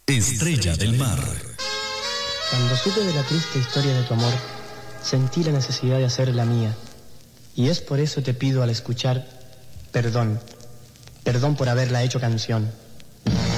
Estrella del Mar. Cuando supe de la triste historia de tu amor, sentí la necesidad de hacer la mía. Y es por eso te pido al escuchar, perdón por haberla hecho canción.